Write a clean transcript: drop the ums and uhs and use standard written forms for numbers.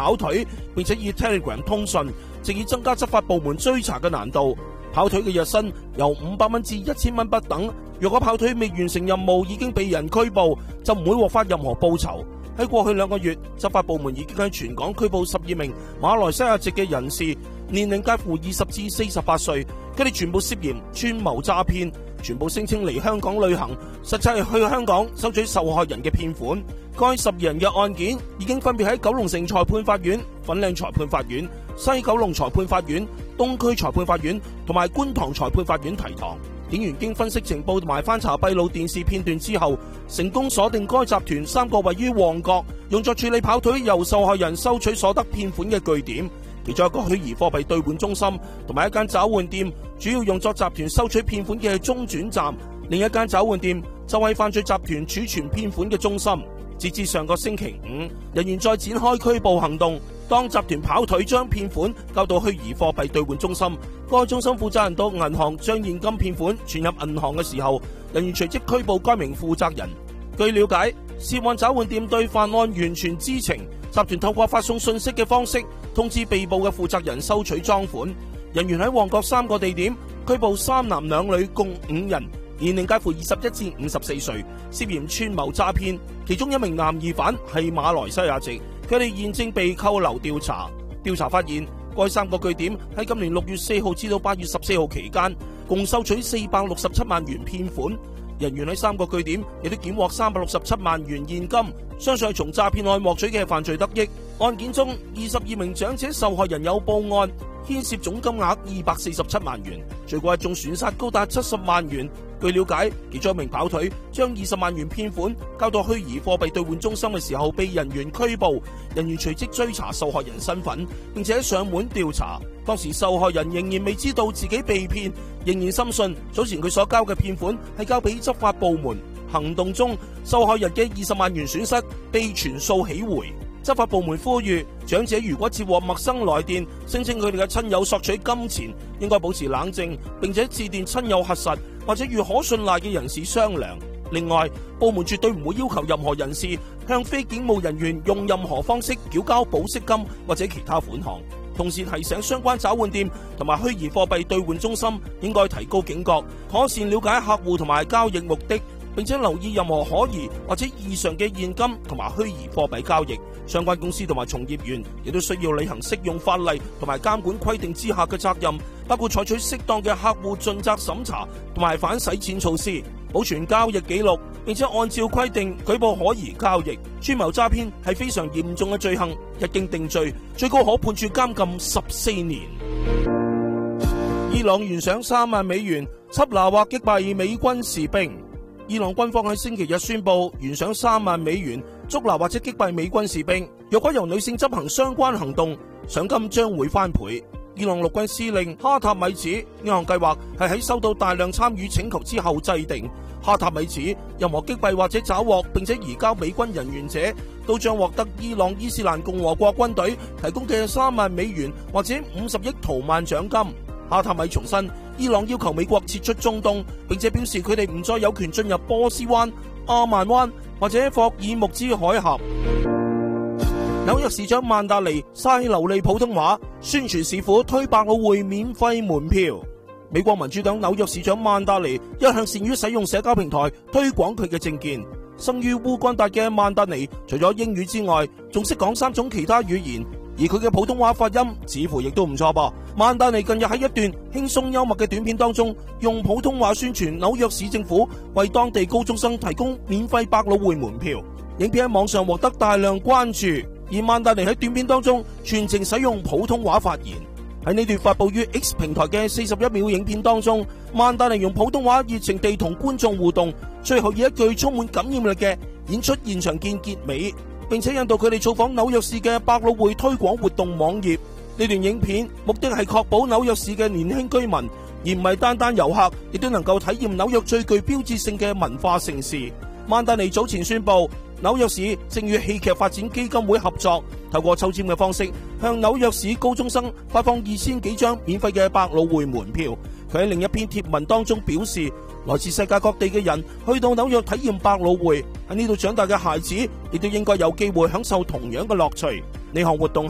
跑腿，並且以 Telegram 通訊，藉以增加執法部門追查嘅難度。跑腿嘅日薪由500蚊至1000蚊不等。若果跑腿未完成任務已經被人拘捕，就唔會獲發任何報酬。喺過去2個月，執法部門已經喺全港拘捕12名馬來西亞籍嘅人士，年齡介乎20至48歲，佢哋全部涉嫌串謀詐騙，全部聲稱嚟香港旅行，實際係去香港收取受害人嘅騙款。該12人嘅案件已經分別喺九龍城裁判法院、粉嶺裁判法院、西九龍裁判法院、東區裁判法院同埋觀塘裁判法院提堂。警員經分析情報同埋翻查閉路電視片段之後，成功鎖定該集團3個位於旺角，用作處理跑腿由受害人收取所得騙款嘅據點。其中一個虛擬貨幣兌換中心同埋一間找換店，主要用作集團收取騙款嘅中轉站；另一間找換店就係犯罪集團儲存騙款嘅中心。截至上個星期5，人員再展開拘捕行動。當集團跑腿將騙款交到虛擬貨幣兌換中心，該中心負責人到銀行將現金騙款存入銀行嘅時候，人員隨即拘捕該名負責人。據了解，涉案找換店對犯案完全知情，集團透過發送信息嘅方式通知被捕嘅負責人收取贓款。人員喺旺角3個地點拘捕3男2女共5人，年齡介乎21至54歲，涉嫌串謀詐騙。其中一名男疑犯係馬來西亞籍，佢哋現正被扣留調查。調查發現，該3個據點喺今年6月4號至到8月14號期間，共收取467萬元騙款。人員喺3個據點亦都檢獲367萬元現金，相信係從詐騙案獲取嘅犯罪得益。案件中22名長者受害人有報案，牽涉總金額247萬元，最過一宗損失高達70萬元。據了解，其中一名跑腿將20萬元騙款交到虛擬貨幣兌換中心嘅時候被人員拘捕，人員隨即追查受害人身份，並且上門調查。當時受害人仍然未知道自己被騙，仍然深信早前佢所交嘅騙款係交俾執法部門。行動中，受害人嘅20萬元損失被全數起回。執法部門呼籲長者如果接獲陌生來電，聲稱佢哋嘅親友索取金錢，應該保持冷靜，並且致電親友核實，或者與可信賴嘅人士商量。另外，部門絕對唔會要求任何人士向非警務人員用任何方式繳交保釋金或者其他款項。同時提醒相關找換店同埋虛擬貨幣兌換中心應該提高警覺，妥善了解客戶同埋交易目的，並且留意任何可疑或者異常嘅現金同埋虛擬貨幣交易。相關公司同埋從業員亦都需要履行適用法例同埋監管規定之下嘅責任，包括採取適當嘅客戶盡責審查同埋反洗錢措施，保存交易記錄，並且按照規定舉報可疑交易。串謀詐騙係非常嚴重嘅罪行，一經定罪，最高可判處監禁14年。伊朗懸賞3萬美元緝拿或擊斃美軍士兵。伊朗軍方喺星期日宣布懸賞3萬美元捉拿或者擊斃美軍士兵，若果由女性執行相關行動，賞金將會翻倍。伊朗陸軍司令哈塔米指呢項計劃係喺收到大量參與請求之後制定。哈塔米指任何擊斃或者抓獲並且移交美軍人員者，都將獲得伊朗伊斯蘭共和國軍隊提供嘅3萬美元或者50億圖曼獎金。哈塔米重申，伊朗要求美國撤出中東，並且表示佢哋唔再有權進入波斯灣、阿曼灣或者霍爾木茲海峽。紐約市長曼達尼嘥流利普通話宣傳市府推百老匯免費門票。美國民主黨紐約市長曼達尼一向善於使用社交平台推廣佢嘅政見。生於烏干達嘅曼達尼除咗英語之外，仲識講3種其他語言，而佢嘅普通話發音似乎亦都唔錯噃。曼達尼近日喺一段輕鬆幽默嘅短片當中，用普通話宣傳紐約市政府為當地高中生提供免費百老匯門票。影片喺網上獲得大量關注，而曼達尼喺短片當中全程使用普通話發言。喺呢段發佈於 X 平台嘅41秒影片當中，曼達尼用普通話熱情地同觀眾互動，最後以一句充滿感染力嘅演出現場見結尾，並且引導佢哋造訪紐約市嘅百老匯推廣活動網頁。呢段影片目的係確保紐約市嘅年輕居民，而唔係單單遊客，亦都能夠體驗紐約最具標誌性嘅文化盛事。曼達尼早前宣布，紐約市正與戲劇發展基金會合作，透過抽籤嘅方式向紐約市高中生發放2000幾張免費嘅百老匯門票。佢喺另一篇貼文當中表示，來自世界各地嘅人去到紐約體驗百老匯，喺呢度長大嘅孩子亦都應該有機會享受同樣嘅樂趣。呢項活動